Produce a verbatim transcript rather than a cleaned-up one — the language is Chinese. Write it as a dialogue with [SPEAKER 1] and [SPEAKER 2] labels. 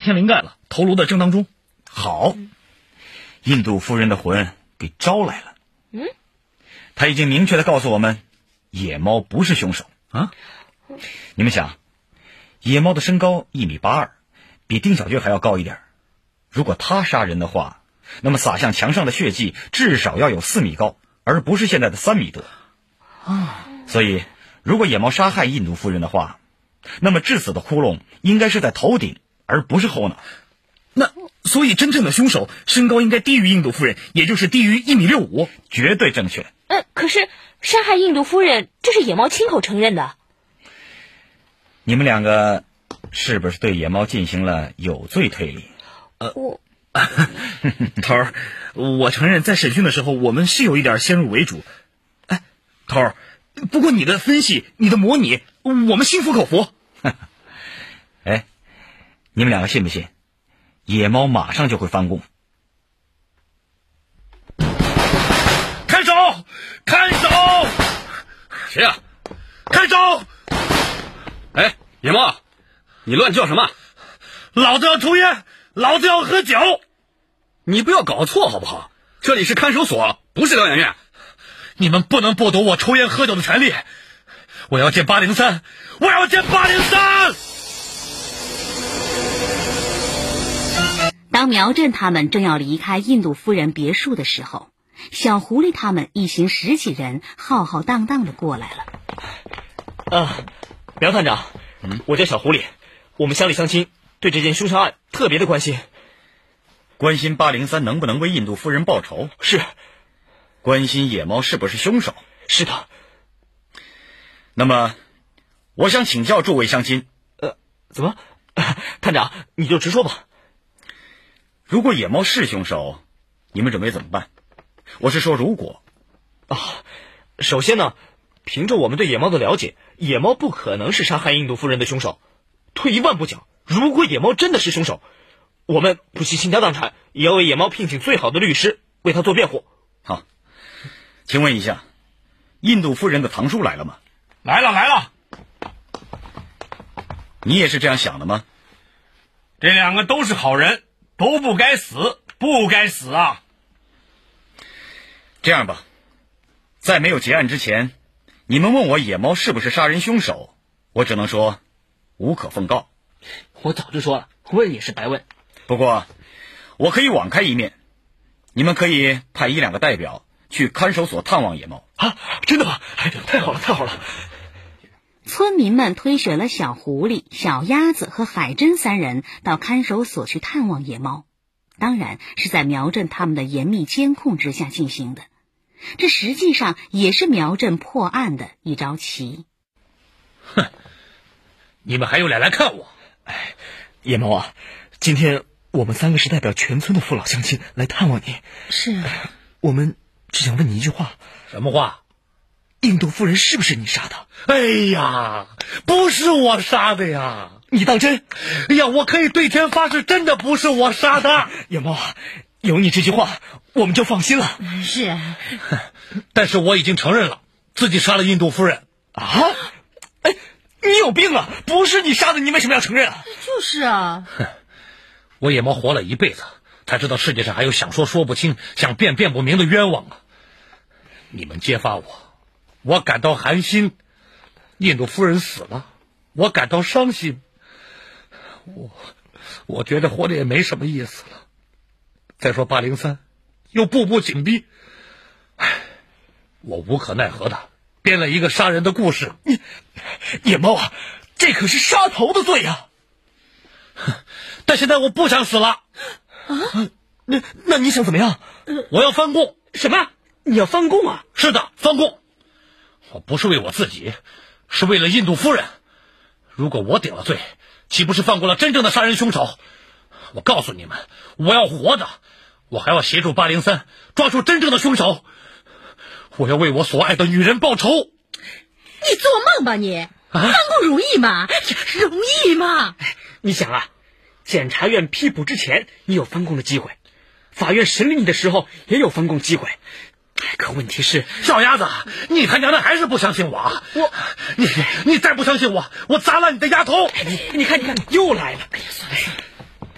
[SPEAKER 1] 天灵盖了，头颅的正当中。
[SPEAKER 2] 好，印度夫人的魂给招来了。
[SPEAKER 3] 嗯，
[SPEAKER 2] 他已经明确的告诉我们，野猫不是凶手
[SPEAKER 1] 啊。
[SPEAKER 2] 你们想，野猫的身高一米八二，比丁小月还要高一点。如果他杀人的话，那么洒向墙上的血迹至少要有四米高，而不是现在的三米多。
[SPEAKER 1] 啊，
[SPEAKER 2] 所以，如果野猫杀害印度夫人的话，那么致死的窟窿应该是在头顶，而不是后脑。
[SPEAKER 1] 那所以真正的凶手身高应该低于印度夫人，也就是低于一米六五。
[SPEAKER 2] 绝对正确。
[SPEAKER 3] 呃，可是杀害印度夫人，这是野猫亲口承认的。
[SPEAKER 2] 你们两个是不是对野猫进行了有罪推理？
[SPEAKER 1] 呃，
[SPEAKER 3] 我
[SPEAKER 1] 头儿，我承认在审讯的时候我们是有一点先入为主。哎，头儿，不过你的分析，你的模拟，我们心服口服。
[SPEAKER 2] 哎，你们两个信不信？野猫马上就会翻供。
[SPEAKER 1] 看守，看守！
[SPEAKER 4] 谁呀、啊？
[SPEAKER 1] 看守！
[SPEAKER 4] 哎，野猫，你乱叫什么？
[SPEAKER 1] 老子要抽烟，老子要喝酒。
[SPEAKER 4] 你不要搞错好不好？这里是看守所，不是疗养院。
[SPEAKER 1] 你们不能剥夺我抽烟喝酒的权利。我要见八零三，我要见八零三。
[SPEAKER 5] 当苗振他们正要离开印度夫人别墅的时候，小狐狸他们一行十几人浩浩荡荡的过来了。
[SPEAKER 6] 啊，苗探长，嗯，我叫小狐狸，我们乡里乡亲对这件凶杀案特别的关心。
[SPEAKER 2] 关心八零三能不能为印度夫人报仇？
[SPEAKER 6] 是。
[SPEAKER 2] 关心野猫是不是凶手？
[SPEAKER 6] 是的。
[SPEAKER 2] 那么，我想请教诸位乡亲，
[SPEAKER 6] 呃，怎么，探长你就直说吧。
[SPEAKER 2] 如果野猫是凶手，你们准备怎么办？我是说如果。
[SPEAKER 6] 啊，首先呢，凭着我们对野猫的了解，野猫不可能是杀害印度夫人的凶手。退一万步讲，如果野猫真的是凶手，我们不惜倾家荡产，也要为野猫聘请最好的律师，为他做辩护。
[SPEAKER 2] 好，请问一下，印度夫人的堂叔来了吗？
[SPEAKER 7] 来了来了。
[SPEAKER 2] 你也是这样想的吗？
[SPEAKER 7] 这两个都是好人，都不该死，不该死啊！
[SPEAKER 2] 这样吧，在没有结案之前，你们问我野猫是不是杀人凶手，我只能说无可奉告。
[SPEAKER 6] 我早就说了，问也是白问。
[SPEAKER 2] 不过我可以网开一面，你们可以派一两个代表去看守所探望野猫。
[SPEAKER 6] 啊，真的吗？哎，太好了太好了。
[SPEAKER 5] 村民们推选了小狐狸、小鸭子和海珍三人到看守所去探望野猫，当然是在苗振他们的严密监控之下进行的。这实际上也是苗振破案的一招棋。
[SPEAKER 1] 哼，你们还有脸来看我？
[SPEAKER 6] 哎，野猫啊，今天我们三个是代表全村的父老乡亲来探望你。
[SPEAKER 5] 是啊，
[SPEAKER 6] 我们只想问你一句话。
[SPEAKER 1] 什么话？
[SPEAKER 6] 印度夫人是不是你杀的？
[SPEAKER 1] 哎呀，不是我杀的呀！
[SPEAKER 6] 你当真？
[SPEAKER 1] 哎呀，我可以对天发誓，真的不是我杀的。
[SPEAKER 6] 野猫啊，有你这句话，我们就放心了。
[SPEAKER 5] 是啊，
[SPEAKER 1] 但是我已经承认了，自己杀了印度夫人。
[SPEAKER 6] 啊？哎，你有病啊！不是你杀的，你为什么要承认啊？
[SPEAKER 5] 就是啊。
[SPEAKER 1] 我野猫活了一辈子，才知道世界上还有想说说不清、想辩辩不明的冤枉啊！你们揭发我，我感到寒心；印度夫人死了，我感到伤心。我我觉得活着也没什么意思了。再说八零三又步步紧逼，唉，我无可奈何的编了一个杀人的故事。
[SPEAKER 6] 你野猫啊，这可是杀头的罪呀！
[SPEAKER 1] 但现在我不想死了。
[SPEAKER 6] 啊？那那你想怎么样？
[SPEAKER 1] 我要翻供。
[SPEAKER 6] 什么？你要翻供啊？
[SPEAKER 1] 是的，翻供。我不是为我自己，是为了印度夫人。如果我顶了罪，岂不是放过了真正的杀人凶手？我告诉你们，我要活着，我还要协助八零三抓住真正的凶手。我要为我所爱的女人报仇。
[SPEAKER 8] 你做梦吧你！啊、翻供容易吗？容易吗？
[SPEAKER 6] 你想啊，检察院批捕之前，你有翻供的机会；法院审理你的时候，也有翻供机会。可问题是，
[SPEAKER 1] 小鸭子，你他娘的还是不相信我啊！我，你你再不相信我，我砸烂你的丫头！
[SPEAKER 6] 你你看，你看，又来了！
[SPEAKER 8] 哎呀，算了算了。